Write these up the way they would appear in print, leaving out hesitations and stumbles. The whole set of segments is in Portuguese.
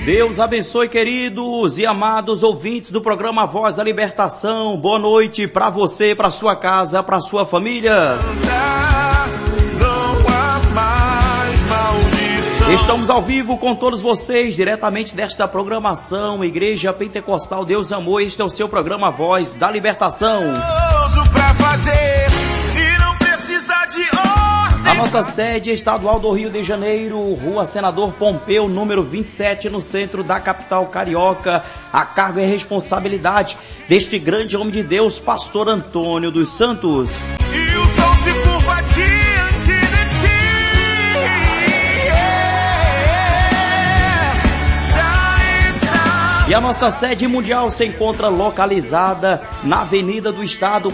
Deus abençoe, queridos e amados ouvintes do programa Voz da Libertação. Boa noite para você, para sua casa, para sua família. Estamos ao vivo com todos vocês, diretamente desta programação Igreja Pentecostal Deus Amor. Este é o seu programa Voz da Libertação. A nossa sede estadual do Rio de Janeiro, Rua Senador Pompeu, número 27, no centro da capital carioca. A cargo e responsabilidade deste grande homem de Deus, Pastor Antônio dos Santos. E o sol se curva diante de ti. E a nossa sede mundial se encontra localizada na Avenida do Estado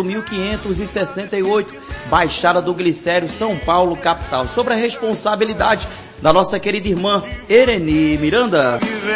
4568, Baixada do Glicério, São Paulo, capital. Sobre a responsabilidade da nossa querida irmã Ereni Miranda.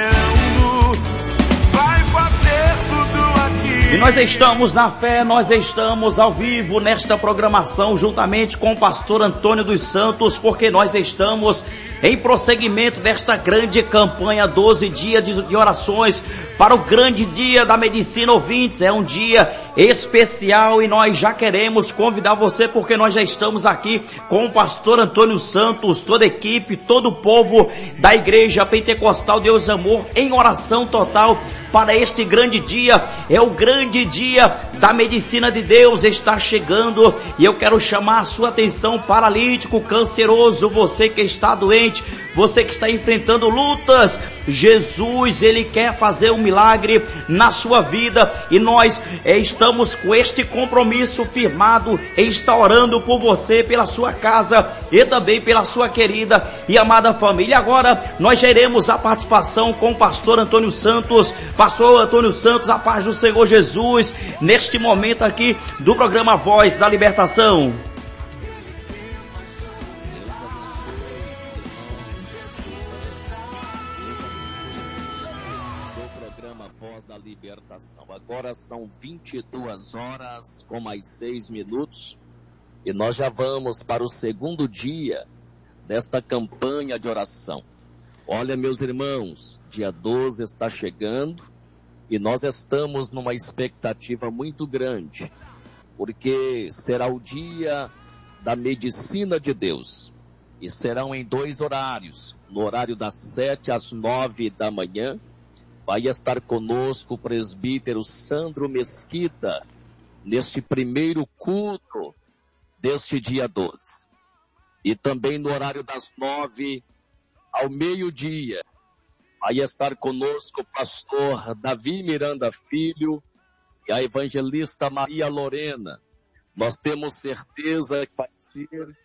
E nós estamos na fé, nós estamos ao vivo nesta programação juntamente com o pastor Antônio dos Santos, porque nós estamos em prosseguimento desta grande campanha, 12 dias de orações para o grande dia da medicina, ouvintes. É um dia especial e nós já queremos convidar você, porque nós já estamos aqui com o pastor Antônio Santos, toda a equipe, todo o povo da Igreja Pentecostal Deus Amor, em oração total para este grande dia. É o grande dia da medicina de Deus, está chegando, e eu quero chamar a sua atenção, paralítico, canceroso, você que está doente, você que está enfrentando lutas. Jesus, Ele quer fazer um milagre na sua vida, e nós estamos com este compromisso firmado em estar orando por você, pela sua casa e também pela sua querida e amada família. Agora nós já iremos a participação com o pastor Antônio Santos. Pastor Antônio Santos, a paz do Senhor Jesus, neste momento aqui do programa Voz da Libertação. Do programa Voz da Libertação. Agora são 22 horas com mais 6 minutos e nós já vamos para o segundo dia desta campanha de oração. Olha, meus irmãos, dia 12 está chegando e nós estamos numa expectativa muito grande, porque será o dia da medicina de Deus. E serão em 2 horários. No horário das 7 às 9 da manhã, vai estar conosco o presbítero Sandro Mesquita, neste primeiro culto deste dia 12. E também no horário das 9 ao meio-dia, vai estar conosco o pastor Davi Miranda Filho e a evangelista Maria Lorena. Nós temos certeza que vai ser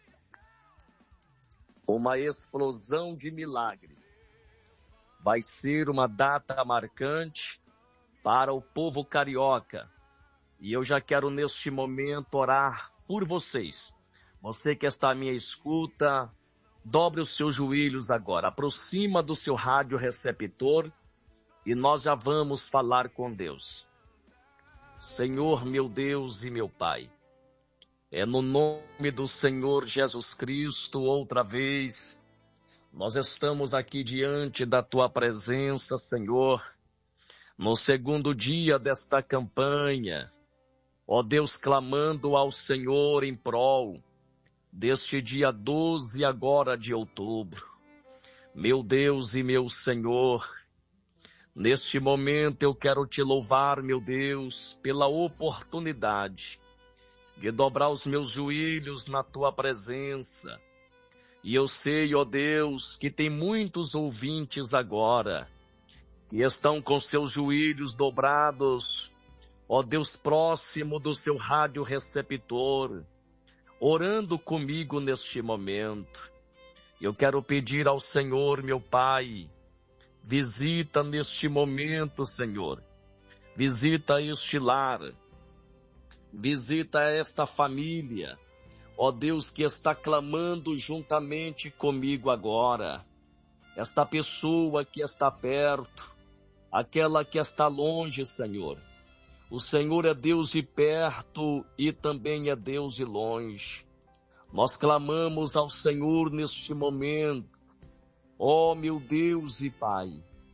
uma explosão de milagres. Vai ser uma data marcante para o povo carioca. E eu já quero neste momento orar por vocês. Você que está à minha escuta, dobre os seus joelhos agora, aproxima do seu rádio receptor e nós já vamos falar com Deus. Senhor, meu Deus e meu Pai, é no nome do Senhor Jesus Cristo, outra vez, nós estamos aqui diante da Tua presença, Senhor, no segundo dia desta campanha, ó Deus, clamando ao Senhor em prol deste dia 12 agora de outubro. Meu Deus e meu Senhor, neste momento eu quero te louvar, meu Deus, pela oportunidade de dobrar os meus joelhos na tua presença. E eu sei, ó Deus, que tem muitos ouvintes agora que estão com seus joelhos dobrados, ó Deus, próximo do seu rádio receptor, orando comigo neste momento. Eu quero pedir ao Senhor, meu Pai, visita neste momento, Senhor. Visita este lar. Visita esta família. Ó Deus, que está clamando juntamente comigo agora. Esta pessoa que está perto, aquela que está longe, Senhor. O Senhor é Deus de perto e também é Deus de longe. Nós clamamos ao Senhor neste momento. Ó meu Deus e Pai,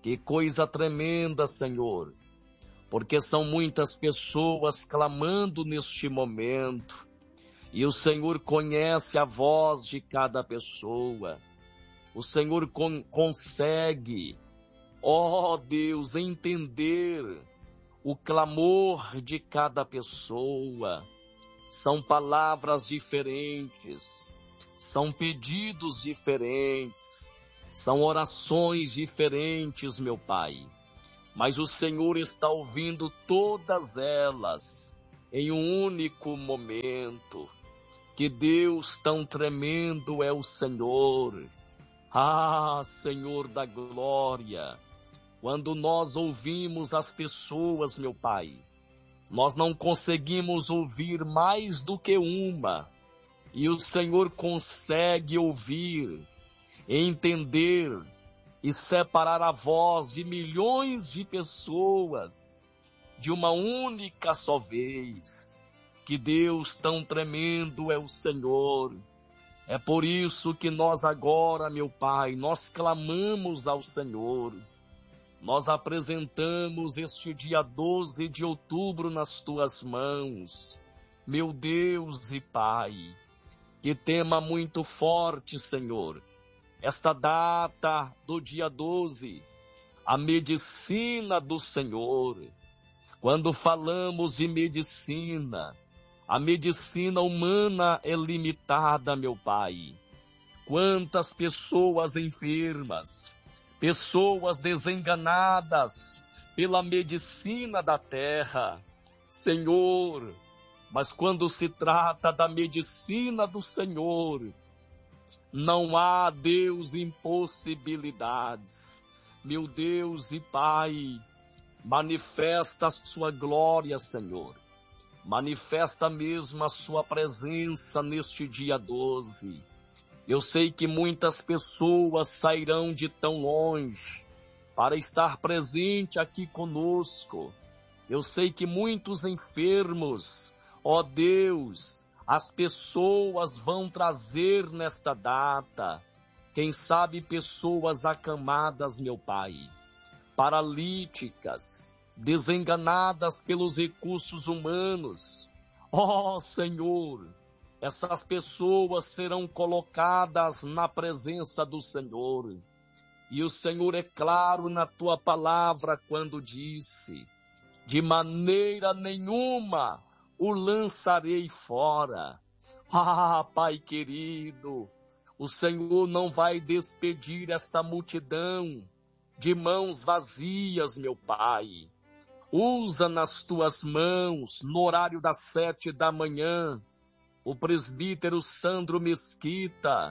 Que coisa tremenda, Senhor, porque são muitas pessoas clamando neste momento, e o Senhor conhece a voz de cada pessoa. O Senhor consegue, ó Deus, entender o clamor de cada pessoa. São palavras diferentes, são pedidos diferentes, são orações diferentes, meu Pai. Mas o Senhor está ouvindo todas elas em um único momento. Que Deus tão tremendo é o Senhor. Ah, Senhor da glória, quando nós ouvimos as pessoas, meu Pai, nós não conseguimos ouvir mais do que uma, e o Senhor consegue ouvir, entender e separar a voz de milhões de pessoas de uma única só vez. Que Deus tão tremendo é o Senhor. É por isso que nós agora, meu Pai, nós clamamos ao Senhor. Nós apresentamos este dia 12 de outubro nas Tuas mãos. Meu Deus e Pai, que tema muito forte, Senhor. Esta data do dia 12, a medicina do Senhor. Quando falamos de medicina, a medicina humana é limitada, meu Pai. Quantas pessoas enfermas, pessoas desenganadas pela medicina da terra, Senhor. Mas quando se trata da medicina do Senhor, não há, Deus, impossibilidades. Meu Deus e Pai, manifesta a sua glória, Senhor. Manifesta mesmo a sua presença neste dia 12. Eu sei que muitas pessoas sairão de tão longe para estar presente aqui conosco. Eu sei que muitos enfermos, ó Deus, as pessoas vão trazer nesta data. Quem sabe pessoas acamadas, meu Pai, paralíticas, desenganadas pelos recursos humanos. Ó Senhor, essas pessoas serão colocadas na presença do Senhor. E o Senhor é claro na tua palavra quando disse: de maneira nenhuma o lançarei fora. Ah, Pai querido, o Senhor não vai despedir esta multidão de mãos vazias, meu Pai. Usa nas tuas mãos, no horário das 7 da manhã, o presbítero Sandro Mesquita.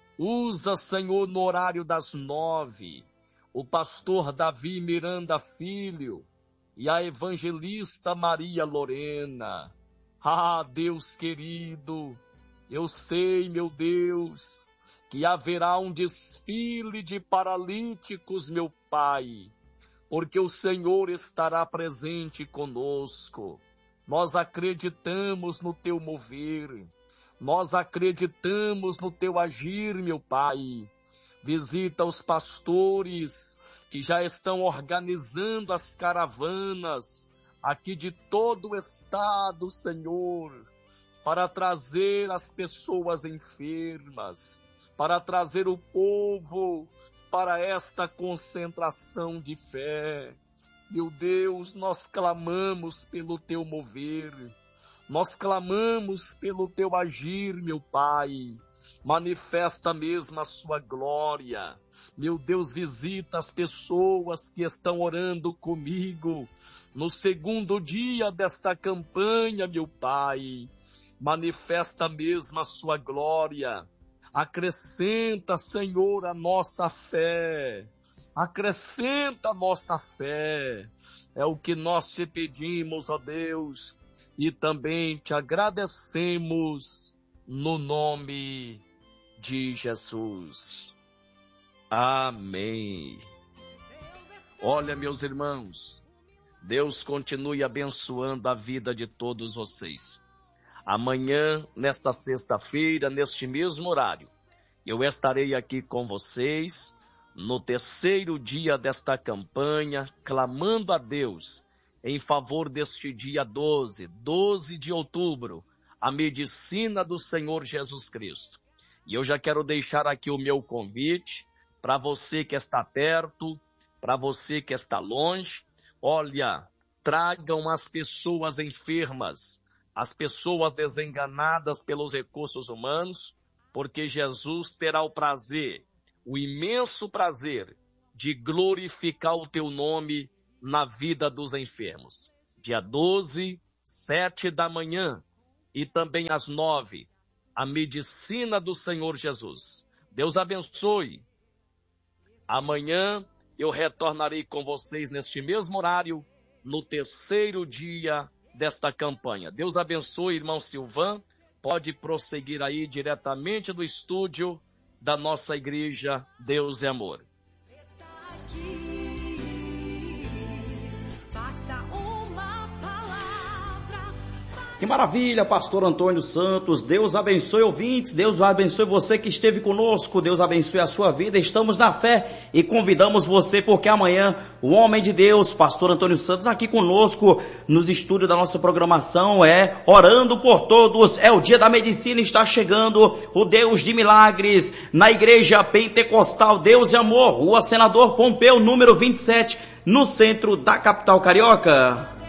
Usa, Senhor, no horário das 9, o pastor Davi Miranda Filho e a evangelista Maria Lorena. Ah, Deus querido, eu sei, meu Deus, que haverá um desfile de paralíticos, meu Pai, porque o Senhor estará presente conosco. Nós acreditamos no teu mover, nós acreditamos no teu agir, meu Pai. Visita os pastores que já estão organizando as caravanas aqui de todo o estado, Senhor, para trazer as pessoas enfermas, para trazer o povo para esta concentração de fé. Meu Deus, nós clamamos pelo teu mover, nós clamamos pelo teu agir, meu Pai. Manifesta mesmo a sua glória. Meu Deus, visita as pessoas que estão orando comigo no segundo dia desta campanha, meu Pai. Manifesta mesmo a sua glória. Acrescenta, Senhor, a nossa fé. Acrescenta a nossa fé. É o que nós te pedimos, ó Deus, e também te agradecemos no nome de Jesus. Amém. Olha, meus irmãos, Deus continue abençoando a vida de todos vocês. Amanhã, nesta sexta-feira, neste mesmo horário, eu estarei aqui com vocês no terceiro dia desta campanha, clamando a Deus em favor deste dia 12 de outubro, a medicina do Senhor Jesus Cristo. E eu já quero deixar aqui o meu convite para você que está perto, para você que está longe. Olha, tragam as pessoas enfermas, as pessoas desenganadas pelos recursos humanos, porque Jesus terá o prazer, o imenso prazer de glorificar o teu nome na vida dos enfermos. Dia 12, 7 da manhã e também às 9, a medicina do Senhor Jesus. Deus abençoe. Amanhã eu retornarei com vocês neste mesmo horário, no terceiro dia desta campanha. Deus abençoe, irmão Silvan. Pode prosseguir aí diretamente do estúdio da nossa igreja Deus é Amor. Que maravilha, pastor Antônio Santos. Deus abençoe ouvintes, Deus abençoe você que esteve conosco, Deus abençoe a sua vida. Estamos na fé e convidamos você porque amanhã o homem de Deus, pastor Antônio Santos, aqui conosco nos estúdios da nossa programação, orando por todos. É o dia da medicina, está chegando o Deus de milagres na igreja pentecostal Deus e Amor, Rua Senador Pompeu, número 27, no centro da capital carioca.